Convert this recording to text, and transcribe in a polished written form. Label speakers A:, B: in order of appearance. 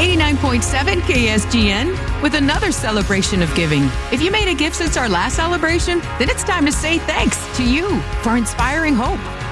A: 89.7 KSGN with another celebration of giving. If you made a gift since our last celebration, then it's time to say thanks to you for inspiring hope.